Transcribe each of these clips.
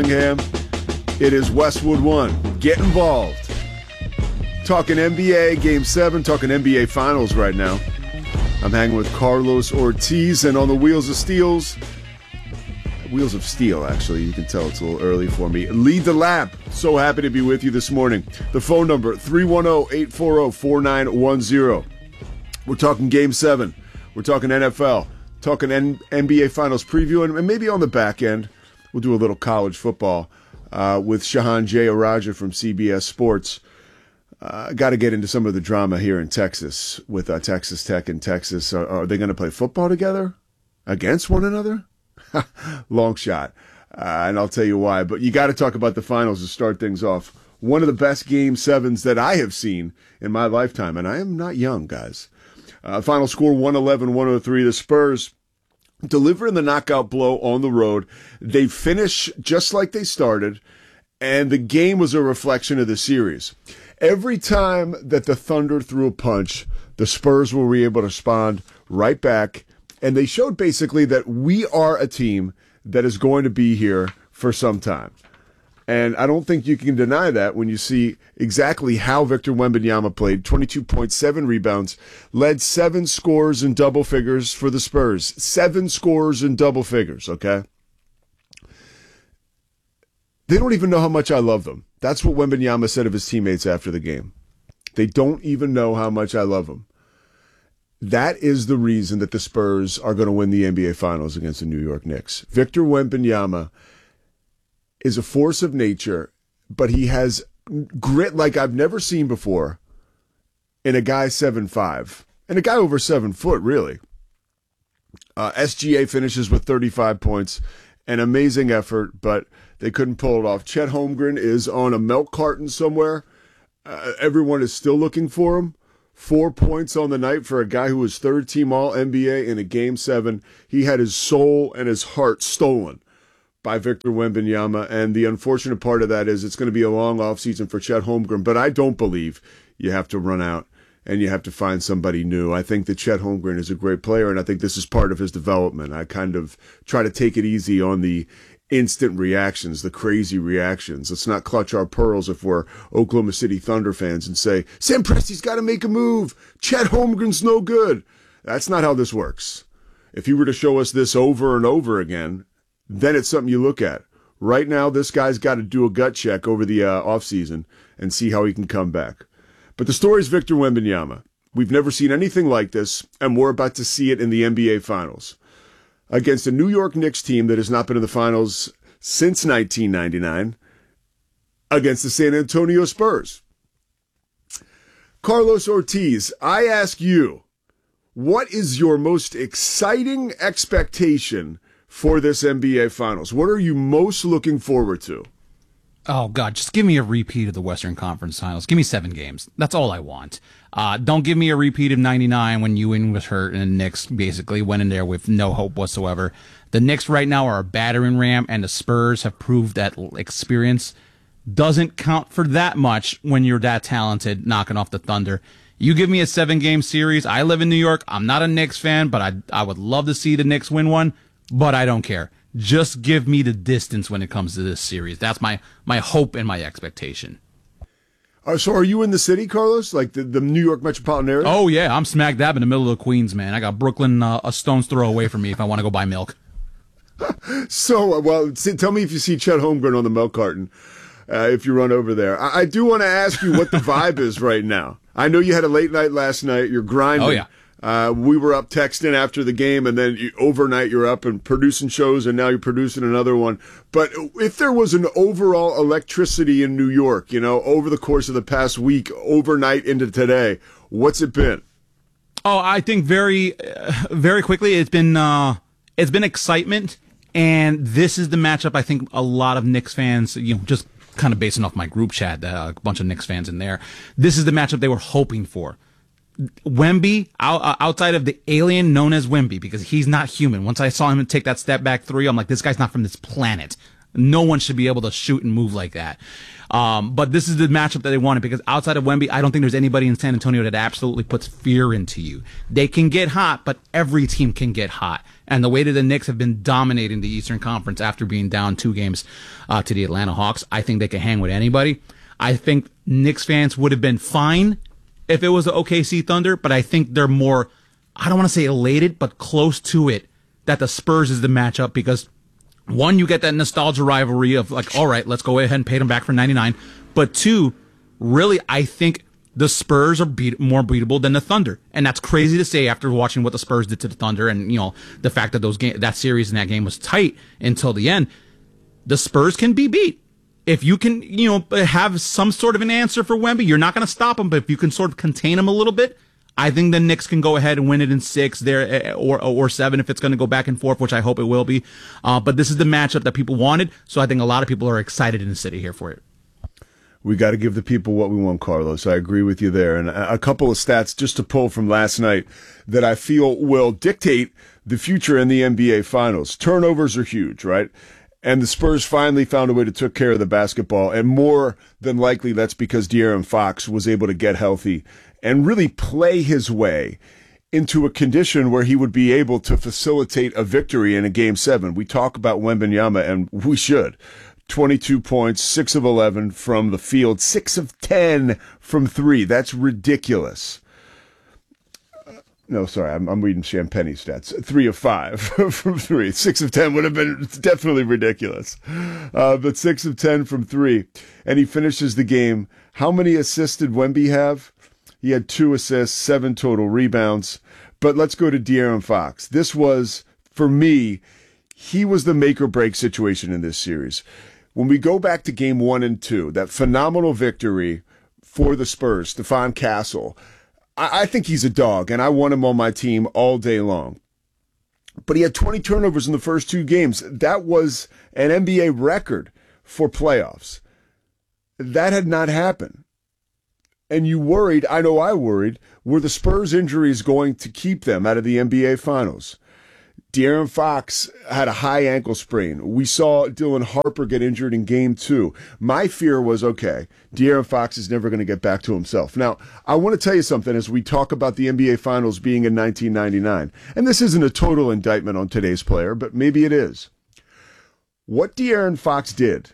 Birmingham. It is Westwood One. Get involved. Talking NBA Game 7, talking NBA Finals right now. I'm hanging with Carlos Ortiz, and on the Wheels of Steel, actually. You can tell it's a little early for me. Lead the Lab. So happy to be with you this morning. The phone number, 310-840-4910. We're talking Game 7. We're talking NFL. Talking NBA Finals preview, and maybe on the back end, we'll do a little college football with Shahan Jeyarajah from CBS Sports. Got to get into some of the drama here in Texas with Texas Tech and Texas. Are they going to play football together against one another? Long shot. And I'll tell you why. But you got to talk about the finals to start things off. One of the best Game 7s that I have seen in my lifetime. And I am not young, guys. Final score 111-103. The Spurs delivering the knockout blow on the road. They finish just like they started. And the game was a reflection of the series. Every time that the Thunder threw a punch, the Spurs were able to respond right back. And they showed basically that we are a team that is going to be here for some time. And I don't think you can deny that when you see exactly how Victor Wembanyama played. 22.7 rebounds, led 7 scores in double figures for the Spurs. 7 scores in double figures, okay? They don't even know how much I love them. That's what Wembanyama said of his teammates after the game. They don't even know how much I love them. That is the reason that the Spurs are going to win the NBA Finals against the New York Knicks. Victor Wembanyama is a force of nature, but he has grit like I've never seen before in a guy 7'5", and a guy over 7 foot, really. SGA finishes with 35 points. An amazing effort, but they couldn't pull it off. Chet Holmgren is on a milk carton somewhere. Everyone is still looking for him. 4 points on the night for a guy who was third-team All-NBA in a Game 7. He had his soul and his heart stolen by Victor Wembanyama, and the unfortunate part of that is it's going to be a long offseason for Chet Holmgren, but I don't believe you have to run out and you have to find somebody new. I think that Chet Holmgren is a great player, and I think this is part of his development. I kind of try to take it easy on the instant reactions, the crazy reactions. Let's not clutch our pearls if we're Oklahoma City Thunder fans and say, Sam Presti's got to make a move. Chet Holmgren's no good. That's not how this works. If you were to show us this over and over again, then it's something you look at. Right now, this guy's got to do a gut check over the offseason and see how he can come back. But the story is Victor Wembanyama. We've never seen anything like this, and we're about to see it in the NBA Finals. Against a New York Knicks team that has not been in the finals since 1999, against the San Antonio Spurs. Carlos Ortiz, I ask you, what is your most exciting expectation for this NBA Finals? What are you most looking forward to? Oh, God, just give me a repeat of the Western Conference Finals. Give me 7 games. That's all I want. Don't give me a repeat of 99 when Ewing was hurt and the Knicks basically went in there with no hope whatsoever. The Knicks right now are a battering ram, and the Spurs have proved that experience doesn't count for that much when you're that talented knocking off the Thunder. You give me a 7-game series. I live in New York. I'm not a Knicks fan, but I would love to see the Knicks win one, but I don't care. Just give me the distance when it comes to this series. That's my hope and my expectation. So are you in the city, Carlos? Like the New York metropolitan area? Oh, yeah. I'm smack dab in the middle of Queens, man. I got Brooklyn a stone's throw away from me if I want to go buy milk. So, well, tell me if you see Chet Holmgren on the milk carton if you run over there. I do want to ask you what the vibe is right now. I know you had a late night last night. You're grinding. Oh, yeah. We were up texting after the game, and then overnight you're up and producing shows, and now you're producing another one. But if there was an overall electricity in New York, over the course of the past week, overnight into today, what's it been? Oh, I think very, very quickly it's been excitement, and this is the matchup I think a lot of Knicks fans, just kind of basing off my group chat, a bunch of Knicks fans in there, this is the matchup they were hoping for. Wemby, outside of the alien known as Wemby, because he's not human. Once I saw him take that step back 3, I'm like, this guy's not from this planet. No one should be able to shoot and move like that. But this is the matchup that they wanted, because outside of Wemby, I don't think there's anybody in San Antonio that absolutely puts fear into you. They can get hot, but every team can get hot. And the way that the Knicks have been dominating the Eastern Conference after being down 2 games to the Atlanta Hawks, I think they can hang with anybody. I think Knicks fans would have been fine if it was the OKC Thunder, but I think they're more, I don't want to say elated, but close to it, that the Spurs is the matchup, because one, you get that nostalgia rivalry of like, all right, let's go ahead and pay them back for 99. But two, really, I think the Spurs are more beatable than the Thunder. And that's crazy to say after watching what the Spurs did to the Thunder, and, you know, the fact that that series in that game was tight until the end. The Spurs can be beat. If you can, you know, have some sort of an answer for Wemby, you're not going to stop him, but if you can sort of contain him a little bit, I think the Knicks can go ahead and win it in 6 there, or 7 if it's going to go back and forth, which I hope it will be. But this is the matchup that people wanted, so I think a lot of people are excited in the city here for it. We got to give the people what we want, Carlos. I agree with you there. And a couple of stats just to pull from last night that I feel will dictate the future in the NBA Finals. Turnovers are huge, right? And the Spurs finally found a way to take care of the basketball, and more than likely that's because De'Aaron Fox was able to get healthy and really play his way into a condition where he would be able to facilitate a victory in a Game 7. We talk about Wembanyama, and we should. 22 points, 6 of 11 from the field, 6 of 10 from 3. That's ridiculous. No, sorry, I'm reading Champagny stats. 3 of 5 from 3. 6 of 10 would have been definitely ridiculous. But 6 of 10 from 3. And he finishes the game. How many assists did Wemby have? He had 2 assists, 7 total rebounds. But let's go to De'Aaron Fox. This was, for me, he was the make-or-break situation in this series. When we go back to Game 1 and 2, that phenomenal victory for the Spurs, Stephon Castle, I think he's a dog, and I want him on my team all day long. But he had 20 turnovers in the first 2 games. That was an NBA record for playoffs. That had not happened. And you worried, I know I worried, were the Spurs injuries going to keep them out of the NBA Finals? De'Aaron Fox had a high ankle sprain. We saw Dylan Harper get injured in Game 2. My fear was, okay, De'Aaron Fox is never going to get back to himself. Now, I want to tell you something as we talk about the NBA Finals being in 1999. And this isn't a total indictment on today's player, but maybe it is. What De'Aaron Fox did,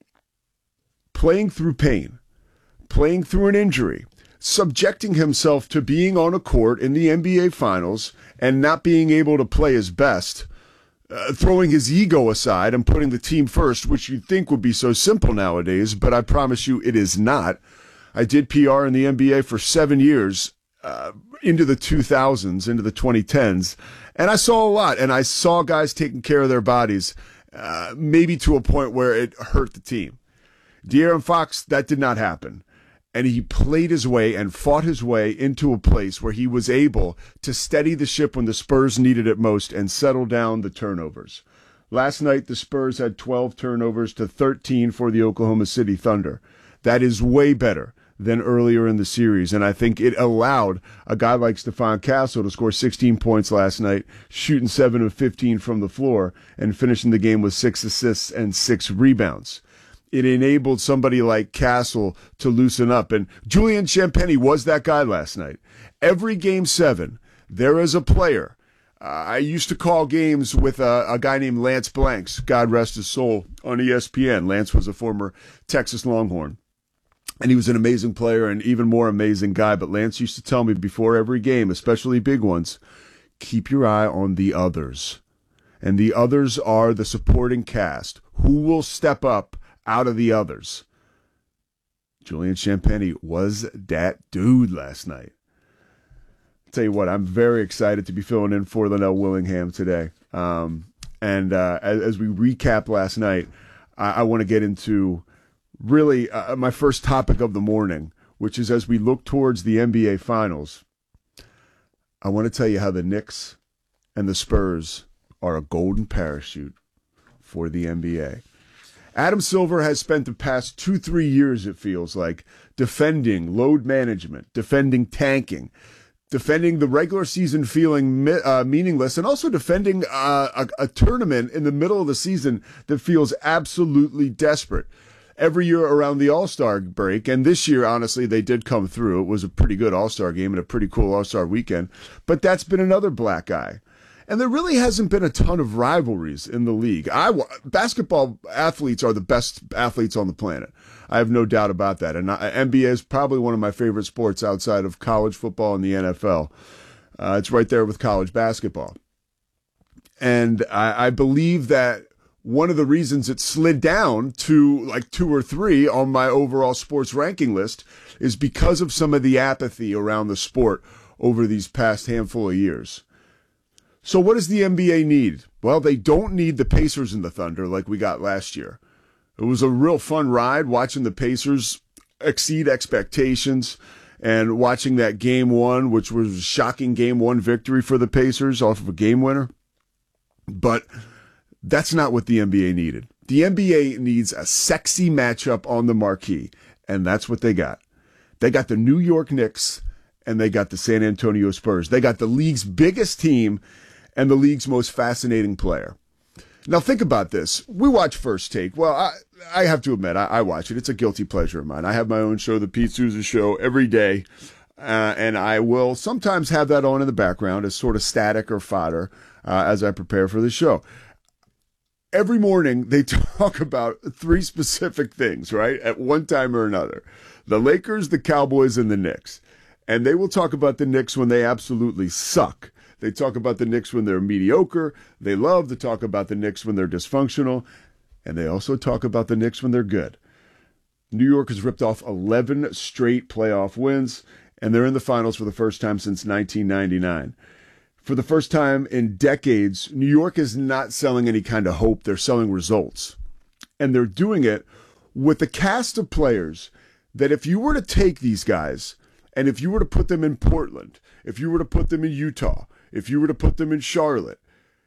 playing through pain, playing through an injury, subjecting himself to being on a court in the NBA Finals and not being able to play his best, throwing his ego aside and putting the team first, which you'd think would be so simple nowadays, but I promise you it is not. I did PR in the NBA for 7 years, into the 2000s, into the 2010s, and I saw a lot, and I saw guys taking care of their bodies, maybe to a point where it hurt the team. De'Aaron Fox, that did not happen. And he played his way and fought his way into a place where he was able to steady the ship when the Spurs needed it most and settle down the turnovers. Last night, the Spurs had 12 turnovers to 13 for the Oklahoma City Thunder. That is way better than earlier in the series, and I think it allowed a guy like Stephon Castle to score 16 points last night, shooting 7 of 15 from the floor, and finishing the game with 6 assists and 6 rebounds. It enabled somebody like Castle to loosen up. And Julian Champagny was that guy last night. Every Game 7, there is a player. I used to call games with a guy named Lance Blanks, God rest his soul, on ESPN. Lance was a former Texas Longhorn. And he was an amazing player and even more amazing guy. But Lance used to tell me before every game, especially big ones, keep your eye on the others. And the others are the supporting cast. Who will step up out of the others? Julian Champagny was that dude last night. I'll tell you what, I'm very excited to be filling in for Linnell Willingham today. As we recap last night, I want to get into really my first topic of the morning, which is as we look towards the NBA Finals, I want to tell you how the Knicks and the Spurs are a golden parachute for the NBA. Adam Silver has spent the past 2-3 years, it feels like, defending load management, defending tanking, defending the regular season feeling meaningless, and also defending a tournament in the middle of the season that feels absolutely desperate. Every year around the All-Star break, and this year, honestly, they did come through. It was a pretty good All-Star game and a pretty cool All-Star weekend, but that's been another black eye. And there really hasn't been a ton of rivalries in the league. Basketball athletes are the best athletes on the planet. I have no doubt about that. And NBA is probably one of my favorite sports outside of college football and the NFL. It's right there with college basketball. And I believe that one of the reasons it slid down to like 2 or 3 on my overall sports ranking list is because of some of the apathy around the sport over these past handful of years. So what does the NBA need? Well, they don't need the Pacers and the Thunder like we got last year. It was a real fun ride watching the Pacers exceed expectations and watching that game 1, which was a shocking game 1 victory for the Pacers off of a game winner. But that's not what the NBA needed. The NBA needs a sexy matchup on the marquee, and that's what they got. They got the New York Knicks, and they got the San Antonio Spurs. They got the league's biggest team and the league's most fascinating player. Now think about this. We watch First Take. Well, I have to admit, I watch it. It's a guilty pleasure of mine. I have my own show, the Pete Souza Show, every day, and I will sometimes have that on in the background as sort of static or fodder as I prepare for the show. Every morning, they talk about 3 specific things, right, at one time or another. The Lakers, the Cowboys, and the Knicks. And they will talk about the Knicks when they absolutely suck. They talk about the Knicks when they're mediocre. They love to talk about the Knicks when they're dysfunctional. And they also talk about the Knicks when they're good. New York has ripped off 11 straight playoff wins, and they're in the finals for the first time since 1999. For the first time in decades, New York is not selling any kind of hope. They're selling results. And they're doing it with a cast of players that if you were to take these guys and if you were to put them in Portland, if you were to put them in Utah, if you were to put them in Charlotte,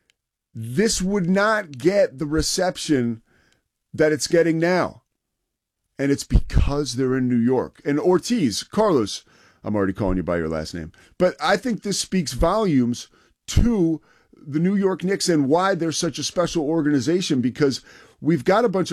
this would not get the reception that it's getting now. And it's because they're in New York. And Ortiz, Carlos, I'm already calling you by your last name. But I think this speaks volumes to the New York Knicks and why they're such a special organization, because we've got a bunch of